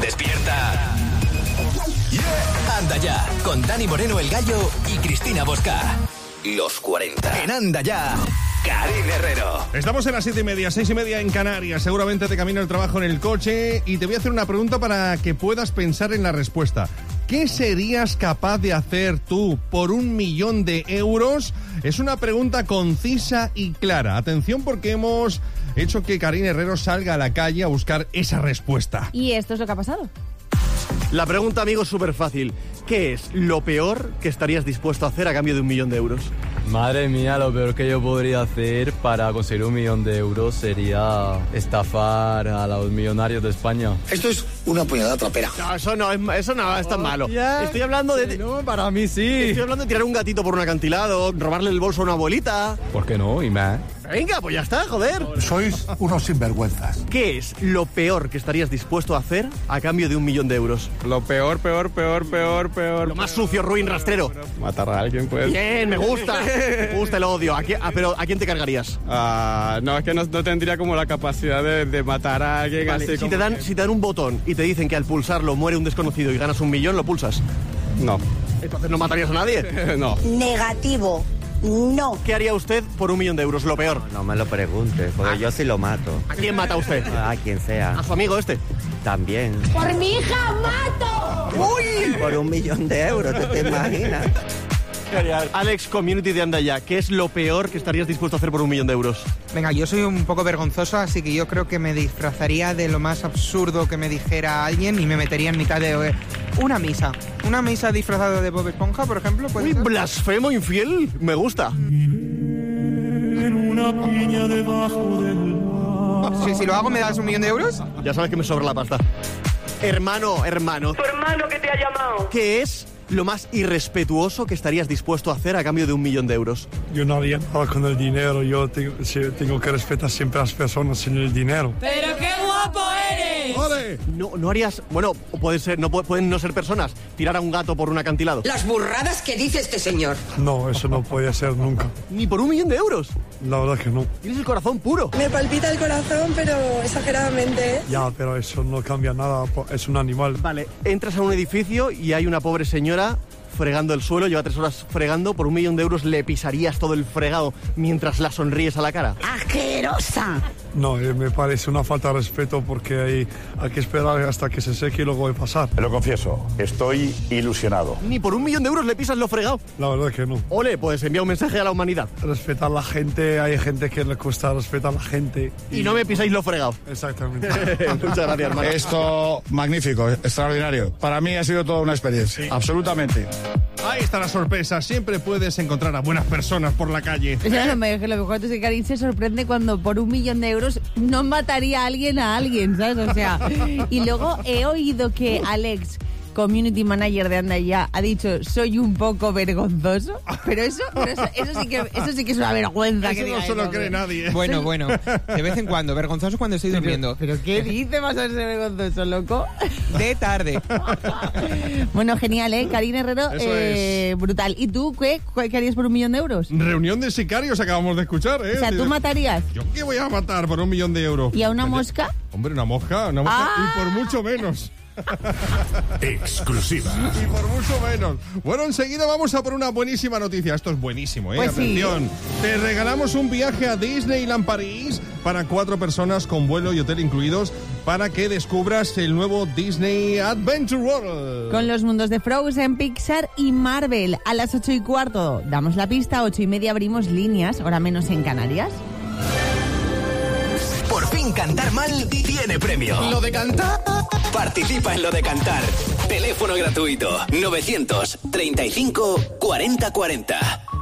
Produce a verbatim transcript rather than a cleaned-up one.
¡Despierta! Yeah. Anda Ya, con Dani Moreno el Gallo y Cristina Bosca. Los cuarenta. En Anda Ya, Karin Herrero. Estamos en las siete y media, seis y media en Canarias. Seguramente te camino el trabajo en el coche y te voy a hacer una pregunta para que puedas pensar en la respuesta. ¿Qué serías capaz de hacer tú por un millón de euros? Es una pregunta concisa y clara. Atención, porque hemos hecho que Karin Herrero salga a la calle a buscar esa respuesta. Y esto es lo que ha pasado. La pregunta, amigo, es súper fácil. ¿Qué es lo peor que estarías dispuesto a hacer a cambio de un millón de euros? Madre mía, lo peor que yo podría hacer para conseguir un millón de euros sería estafar a los millonarios de España. Esto es una puñalada trapera. No, eso no, es, eso no es tan Oh, malo. yeah. Estoy hablando de... No, para mí sí. Estoy hablando de tirar un gatito por un acantilado, robarle el bolso a una abuelita. ¿Por qué no? Y más. Venga, pues ya está, joder. Sois unos sinvergüenzas. ¿Qué es lo peor que estarías dispuesto a hacer a cambio de un millón de euros? Lo peor, peor, peor, peor, peor. Lo más sucio, ruin, rastrero. Matar a alguien, pues. Bien, me gusta. Me gusta el odio. ¿A quién, a, pero ¿a quién te cargarías? Ah, no, es que no, no tendría como la capacidad de, de matar a alguien Vale, así si, como te dan, que- si te dan un botón y te dicen que al pulsarlo muere un desconocido y ganas un millón, ¿lo pulsas? No. Entonces no matarías a nadie. No. Negativo. No. ¿Qué haría usted por un millón de euros? Lo peor. No me lo preguntes, porque yo sí lo mato. ¿A quién mata usted? A quien sea. ¿A su amigo este? También. Por mi hija mato. ¡Uy! Por un millón de euros, ¿te, te imaginas? Alex, community de Anda Ya, ¿qué es lo peor que estarías dispuesto a hacer por un millón de euros? Venga, yo soy un poco vergonzoso, así que yo creo que me disfrazaría de lo más absurdo que me dijera alguien y me metería en mitad de una misa. Una misa disfrazada de Bob Esponja, por ejemplo. ¿puede ¡Uy, ser? blasfemo infiel! Me gusta. Si, si lo hago, ¿me das un millón de euros? Ya sabes que me sobra la pasta. Hermano, hermano. Tu hermano que te ha llamado. ¿Qué es lo más irrespetuoso que estarías dispuesto a hacer a cambio de un millón de euros? Yo no haría nada con el dinero, yo tengo, tengo que respetar siempre a las personas sin el dinero. ¡Pero qué guapo eres! ¡Ole! No, no harías... Bueno, puede ser, no pu- pueden no ser personas. Tirar a un gato por un acantilado. Las burradas que dice este señor. No, eso no puede ser nunca. Ni por un millón de euros. La verdad que no. Tienes el corazón puro. Me palpita el corazón, pero exageradamente, ¿eh? Ya, pero eso no cambia nada, es un animal. Vale, entras a un edificio y hay una pobre señora fregando el suelo, lleva tres horas fregando, por un millón de euros le pisarías todo el fregado mientras la sonríes a la cara. ¡Asquerosa! No, eh, me parece una falta de respeto porque hay, hay que esperar hasta que se seque y luego de pasar. Te lo confieso, estoy ilusionado. Ni por un millón de euros le pisas lo fregado. La verdad que no. Ole, pues envía un mensaje a la humanidad. Respetar a la gente, hay gente que le cuesta respetar a la gente. Y no me pisáis lo fregado. Exactamente. Muchas gracias, hermano. Esto, magnífico, extraordinario. Para mí ha sido toda una experiencia, absolutamente. Ahí está la sorpresa. Siempre puedes encontrar a buenas personas por la calle. O sea, lo mejor, lo mejor es que Karin se sorprende cuando por un millón de euros no mataría a alguien a alguien, ¿sabes? O sea, y luego he oído que Alex, community manager de Anda Ya, ha dicho soy un poco vergonzoso, pero eso, pero eso, eso sí que eso sí que es una vergüenza. Eso que no diga se lo eso, cree hombre. nadie. Bueno, bueno, de vez en cuando. Vergonzoso cuando estoy durmiendo. ¿Pero qué dice vas a ser vergonzoso, loco? De tarde. Bueno, genial, ¿eh? Karin Herrero, Eso eh, brutal. ¿Y tú qué? ¿Qué harías por un millón de euros? Reunión de sicarios acabamos de escuchar, ¿eh? O sea, ¿tú matarías? ¿Yo qué voy a matar por un millón de euros? ¿Y a una mosca? Hombre, una mosca, una mosca. Ah. Y por mucho menos. Exclusiva. Y por mucho menos. Bueno, enseguida vamos a por una buenísima noticia. Esto es buenísimo, ¿eh? Pues sí. Atención. Te regalamos un viaje a Disneyland París para cuatro personas con vuelo y hotel incluidos para que descubras el nuevo Disney Adventure World. Con los mundos de Frozen, Pixar y Marvel. A las ocho y cuarto damos la pista, ocho y media abrimos líneas, hora menos en Canarias. Por fin cantar mal tiene premio. Lo de cantar. Participa en Lo de Cantar. Teléfono gratuito novecientos treinta y cinco cuarenta cuarenta.